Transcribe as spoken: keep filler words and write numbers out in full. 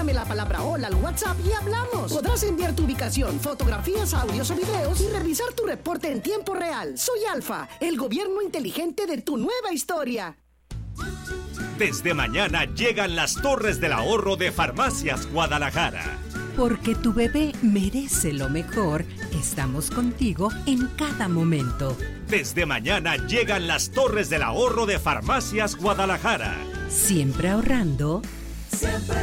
Mándame la palabra hola al WhatsApp y hablamos. Podrás enviar tu ubicación, fotografías, audios o videos y revisar tu reporte en tiempo real. Soy Alfa, el gobierno inteligente de tu nueva historia. Desde mañana llegan las torres del ahorro de Farmacias Guadalajara. Porque tu bebé merece lo mejor, estamos contigo en cada momento. Desde mañana llegan las torres del ahorro de Farmacias Guadalajara. Siempre ahorrando. Siempre